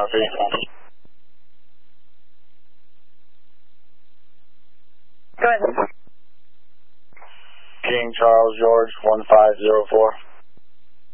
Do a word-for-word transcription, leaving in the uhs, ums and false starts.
Copy. Go ahead. King Charles George one five zero four.